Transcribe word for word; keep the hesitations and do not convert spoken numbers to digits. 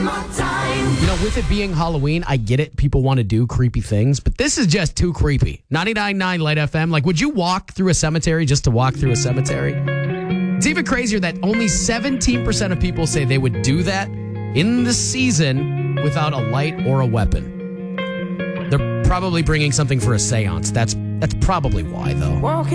You know, with it being Halloween, I get it. People want to do creepy things, but this is just too creepy. ninety-nine point nine Light F M. Like, would you walk through a cemetery just to walk through a cemetery? It's even crazier that only seventeen percent of people say they would do that in the season without a light or a weapon. They're probably bringing something for a seance. That's that's probably why, though.